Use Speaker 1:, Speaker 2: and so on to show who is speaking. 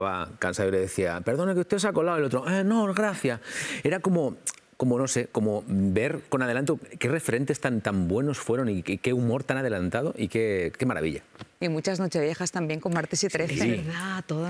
Speaker 1: cansado y le decía, perdone que usted se ha colado, el otro, no, gracias. Era como no sé, como ver con adelanto qué referentes tan buenos fueron y qué humor tan adelantado y qué maravilla.
Speaker 2: Y muchas nocheviejas también con Martes y 13.
Speaker 1: Sí.
Speaker 3: Es verdad, todas.